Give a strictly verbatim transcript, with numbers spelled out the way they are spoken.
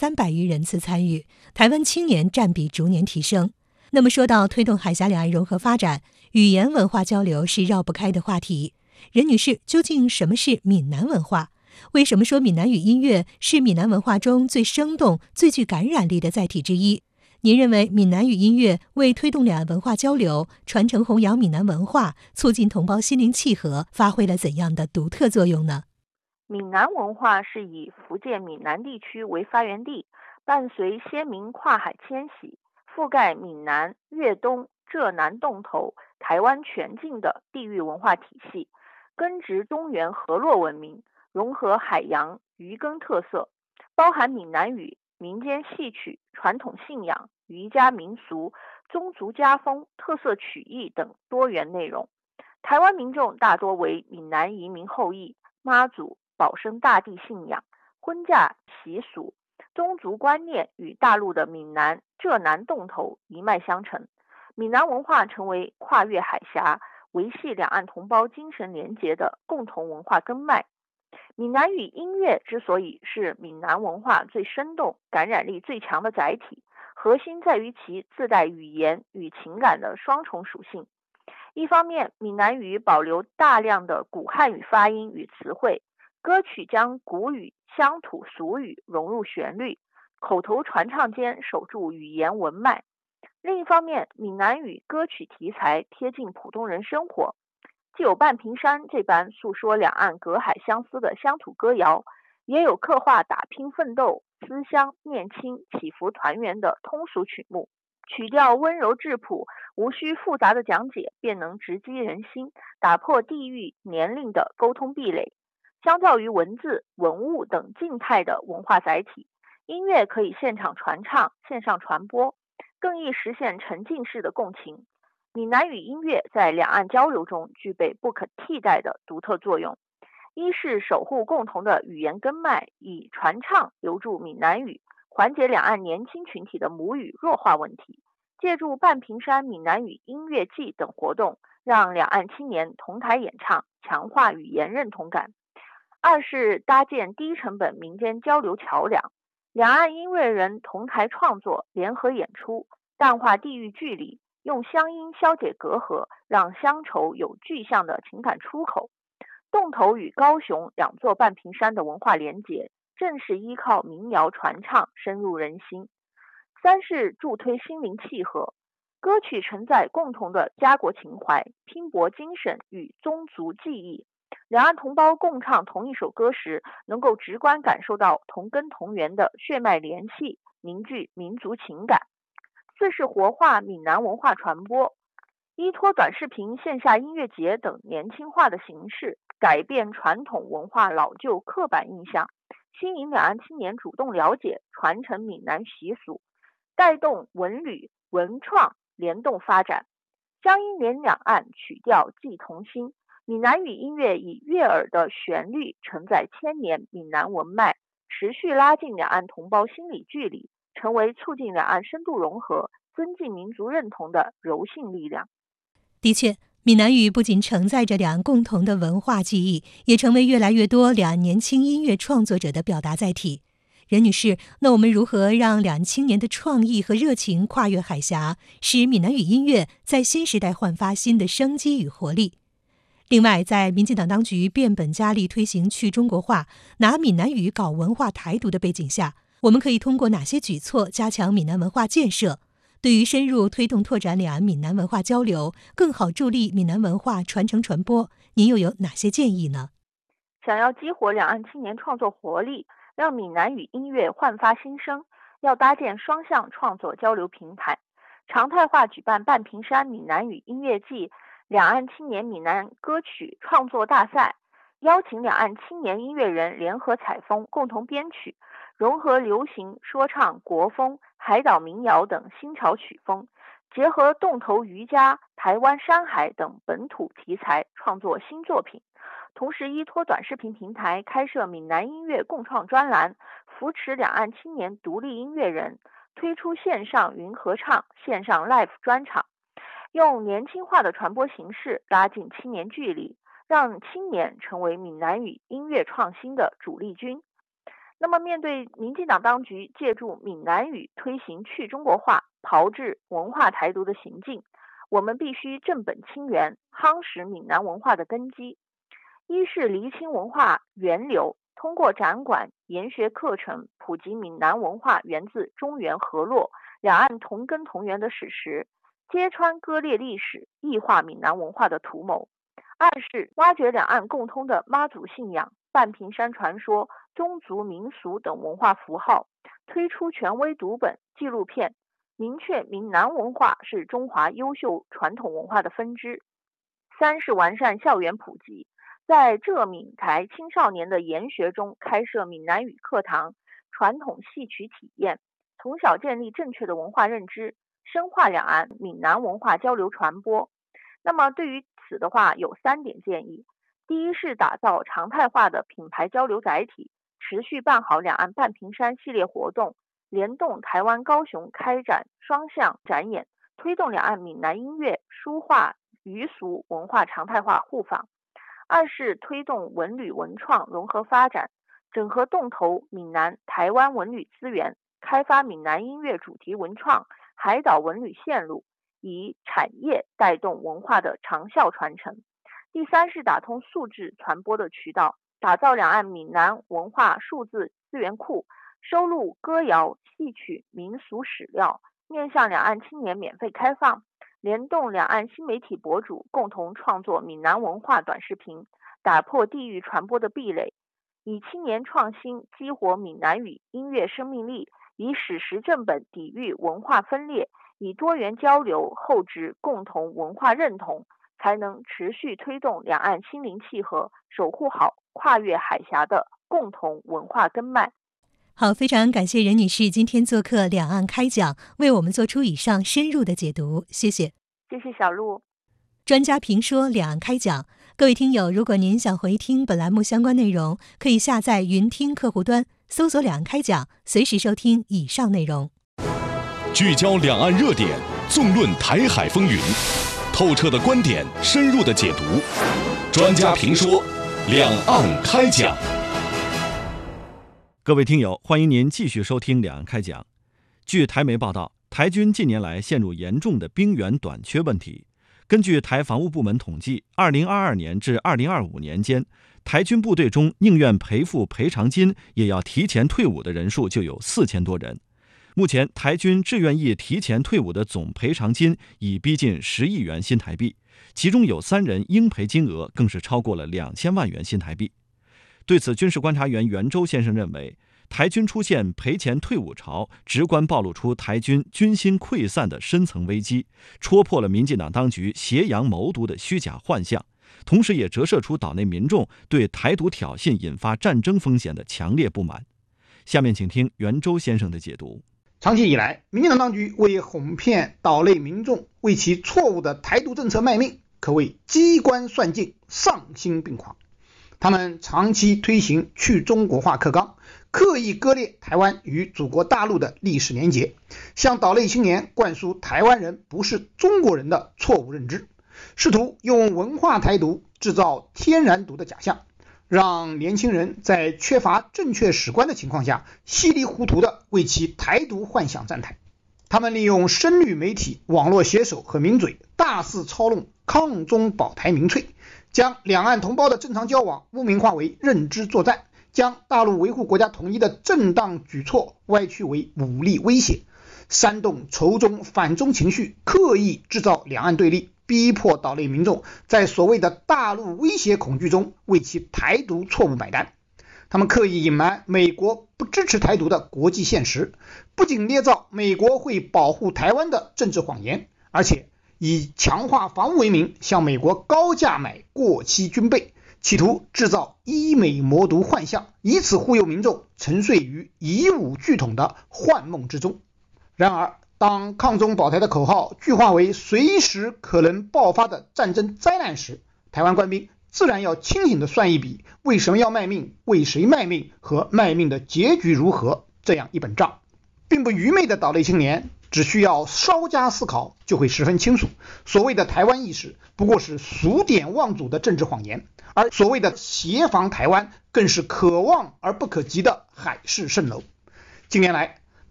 三百余人次参与，台湾青年占比逐年提升。那么说到推动海峡两岸融合发展，语言文化交流是绕不开的话题。任女士，究竟什么是闽南文化？为什么说闽南语音乐是闽南文化中最生动、最具感染力的载体之一？您认为闽南语音乐为推动两岸文化交流、传承弘扬闽南文化、促进同胞心灵契合，发挥了怎样的独特作用呢？ 闽南文化是以福建闽南地区为发源地，伴随先民跨海迁徙，覆盖闽南、粤东、浙南洞头、台湾全境的地域文化体系，根植中原河洛文明，融合海洋渔耕特色，包含闽南语、民间戏曲、传统信仰、渔家民俗、宗族家风、特色曲艺等多元内容。台湾民众大多为闽南移民后裔，妈祖、保生大帝信仰、婚嫁习俗、宗族观念与大陆的闽南、浙南洞头一脉相承。闽南文化成为跨越海峡、维系两岸同胞精神联结的共同文化根脉。闽南语音乐之所以是闽南文化最生动、感染力最强的载体，核心在于其自带语言与情感的双重属性。一方面，闽南语保留大量的古汉语发音与词汇，歌曲将古语、乡土俗语融入旋律，口头传唱间守住语言文脉。另一方面，闽南语歌曲题材贴近普通人生活，既有半屏山这般诉说两岸隔海相思的乡土歌谣，也有刻画打拼奋斗、思乡念亲、祈福团圆的通俗曲目。曲调温柔质朴，无需复杂的讲解便能直击人心，打破地域、年龄的沟通壁垒。相较于文字、文物等静态的文化载体，音乐可以现场传唱、线上传播，更易实现沉浸式的共情。闽南语音乐在两岸交流中具备不可替代的独特作用。一是守护共同的语言根脉，以传唱留住闽南语，缓解两岸年轻群体的母语弱化问题。借助半屏山闽南语音乐季等活动，让两岸青年同台演唱，强化语言认同感。二是搭建低成本民间交流桥梁，两岸音乐人同台创作，联合演出，淡化地域距离，用乡音消解隔阂，让乡愁有具象的情感出口。洞头与高雄两座半屏山的文化连结，正是依靠民谣传唱深入人心。三是助推心灵契合，歌曲承载共同的家国情怀、拼搏精神与宗族记忆。两岸同胞共唱同一首歌时，能够直观感受到同根同源的血脉联系，凝聚民族情感。四是活化闽南文化传播，依托短视频、线下音乐节等年轻化的形式，改变传统文化老旧刻板印象，吸引两岸青年主动了解、传承闽南习俗，带动文旅、文创联动发展。江阴连两岸，曲调寄同心。闽南语音乐以悦耳的旋律承载千年闽南文脉，持续拉近两岸同胞心理距离，成为促进两岸深度融合、增进民族认同的柔性力量。 的确，闽南语不仅承载着两岸共同的文化记忆，也成为越来越多两岸年轻音乐创作者的表达载体。任女士，那我们如何让两岸青年的创意和热情跨越海峡，使闽南语音乐在新时代焕发新的生机与活力？另外，在民进党当局变本加厉推行去中国化、拿闽南语搞文化台独的背景下，我们可以通过哪些举措加强闽南文化建设？对于深入推动拓展两岸闽南文化交流，更好助力闽南文化传承传播，您又有哪些建议呢？ 想要激活两岸青年创作活力，让闽南语音乐焕发新生，要搭建双向创作交流平台，常态化举办半屏山闽南语音乐季、两岸青年闽南歌曲创作大赛，邀请两岸青年音乐人联合采风，共同编曲，融合流行、说唱、国风、海岛民谣等新潮曲风，结合洞头渔家、台湾山海等本土题材创作新作品。同时依托短视频平台开设闽南音乐共创专栏，扶持两岸青年独立音乐人，推出线上云合唱、线上 live 专场，用年轻化的传播形式拉近青年距离，让青年成为闽南语音乐创新的主力军。 那么面对民进党当局借助闽南语推行去中国化、炮制文化台独的行径，我们必须正本清源，夯实闽南文化的根基。一是厘清文化源流，通过展馆、研学课程普及闽南文化源自中原河洛、两岸同根同源的史实，揭穿割裂历史、异化闽南文化的图谋。二是挖掘两岸共通的妈祖信仰、半屏山传说、宗族民俗等文化符号，推出权威读本、纪录片，明确闽南文化是中华优秀传统文化的分支。三是完善校园普及，在浙闽台青少年的研学中开设闽南语课堂、传统戏曲体验，从小建立正确的文化认知，深化两岸闽南文化交流传播。那么对于此的话，有三点建议。第一是打造常态化的品牌交流载体，持续办好两岸半屏山系列活动，联动台湾高雄开展双向展演，推动两岸闽南音乐、书画、语俗文化常态化互访。二是推动文旅文创融合发展，整合动投闽南、台湾文旅资源，开发闽南音乐主题文创、海岛文旅线路，以产业带动文化的长效传承。第三是打通数字传播的渠道，打造两岸闽南文化数字资源库，收录歌谣、戏曲、民俗史料，面向两岸青年免费开放，联动两岸新媒体博主共同创作闽南文化短视频，打破地域传播的壁垒，以青年创新激活闽南语音乐生命力，以史实正本抵御文化分裂，以多元交流厚植共同文化认同，才能持续推动两岸心灵契合，守护好跨越海峡的共同文化根脉。 好，非常感谢任女士今天做客两岸开讲，为我们做出以上深入的解读，谢谢。 谢谢小鹿。 专家评说两岸开讲，各位听友，如果您想回听本栏目相关内容，可以下载云听客户端，搜索两岸开讲，随时收听以上内容。 聚焦两岸热点，纵论台海风云，透彻的观点，深入的解读，专家评说两岸开讲。 各位听友，欢迎您继续收听两岸开讲。据台媒报道，台军近年来陷入严重的兵源短缺问题。根据台防务部门统计，二零二二年至二零二五年间，台军部队中宁愿赔付赔偿金也要提前退伍的人数就有四千多人。目前台军志愿役提前退伍的总赔偿金已逼近十亿元新台币，其中有三人应赔金额更是超过了两千万元新台币。对此，军事观察员袁周先生认为，台军出现赔钱退伍潮，直观暴露出台军军心溃散的深层危机，戳破了民进党当局挟洋谋独的虚假幻象，同时也折射出岛内民众对台独挑衅引发战争风险的强烈不满。下面请听袁周先生的解读。 长期以来，民进党当局为哄骗岛内民众，为其错误的台独政策卖命，可谓机关算尽，丧心病狂。他们长期推行去中国化课纲，刻意割裂台湾与祖国大陆的历史连结，向岛内青年灌输台湾人不是中国人的错误认知，试图用文化台独制造天然独的假象，让年轻人在缺乏正确史观的情况下，稀里糊涂地为其台独幻想站台。他们利用深绿媒体、网络写手和名嘴，大肆操弄抗中保台民粹，将两岸同胞的正常交往污名化为认知作战，将大陆维护国家统一的正当举措歪曲为武力威胁，煽动仇中反中情绪，刻意制造两岸对立，逼迫岛内民众在所谓的大陆威胁恐惧中为其台独错误买单。他们刻意隐瞒美国不支持台独的国际现实，不仅捏造美国会保护台湾的政治谎言，而且以强化防务为名向美国高价买过期军备，企图制造医美魔毒幻象，以此忽悠民众沉睡于以武拒统的幻梦之中。然而当抗中保台的口号具化为随时可能爆发的战争灾难时，台湾官兵自然要清醒地算一笔为什么要卖命、为谁卖命和卖命的结局如何这样一本账。并不愚昧的岛内青年只需要稍加思考就会十分清楚，所谓的台湾意识不过是数典忘祖的政治谎言，而所谓的协防台湾更是可望而不可及的海市蜃楼。近年来，